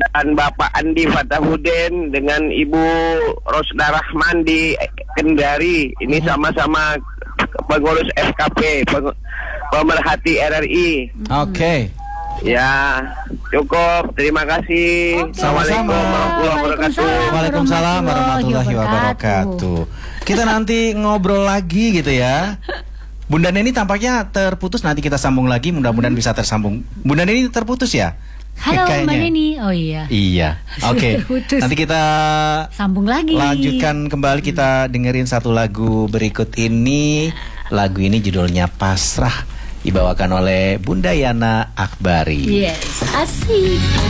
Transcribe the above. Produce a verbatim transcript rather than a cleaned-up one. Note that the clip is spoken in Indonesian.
dan Bapak Andi Fatahudin dengan Ibu Rosda Rahman di Kendari. Ini sama-sama pengurus F K P, peng- pemerhati R R I. Oke. Okay. Ya, cukup. Terima kasih. Okay. Sama-sama. Warahmatullahi wabarakatuh. Waalaikumsalam warahmatullahi wabarakatuh. Kita nanti ngobrol lagi gitu ya. Bunda Neni tampaknya terputus, nanti kita sambung lagi, mudah-mudahan bisa tersambung. Bunda Neni terputus ya? Halo Mbak Neni. Oh iya. Iya. Oke. Okay. Nanti kita sambung lagi. Lanjutkan kembali, kita dengerin satu lagu berikut ini. Lagu ini judulnya Pasrah, dibawakan oleh Bunda Yana Akbari. Yes, asik.